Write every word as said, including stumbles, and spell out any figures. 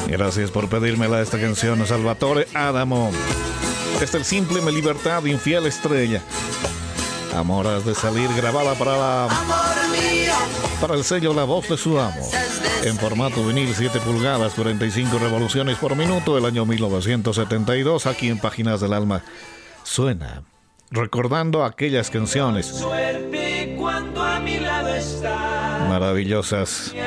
Gracias por pedírmela esta canción, Salvatore Adamo. Este es el Simple Libertad, Infiel Estrella. Amor has de salir, grabada para la, para el sello La Voz de su Amo. En formato vinil, siete pulgadas, cuarenta y cinco revoluciones por minuto, el año mil novecientos setenta y dos, aquí en Páginas del Alma. Suena, recordando aquellas canciones maravillosas